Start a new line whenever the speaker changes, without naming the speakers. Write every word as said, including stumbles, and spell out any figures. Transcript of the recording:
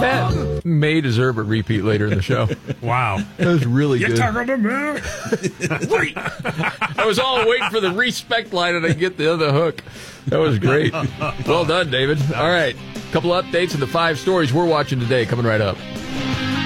That may deserve a repeat later in the show.
Wow.
That was really
You
good.
talking to me? Wait.
I was all waiting for the respect line and I get the other hook. That was great. Well done, David. All right. A couple updates and the five stories we're watching today coming right up.